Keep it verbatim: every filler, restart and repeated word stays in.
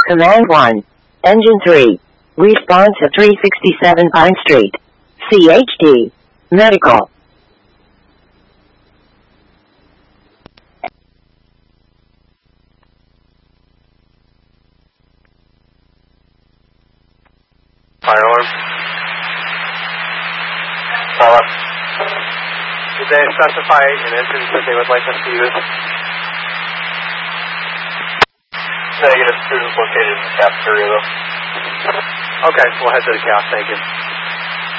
Command one. Engine three. Response to three sixty-seven Pine Street. C H D. Medical. Fire alarm. Fire. Did they specify an engine that they would like us to use? Negative. Students located in the cafeteria, though. Okay, we'll head to the caf. Thank you.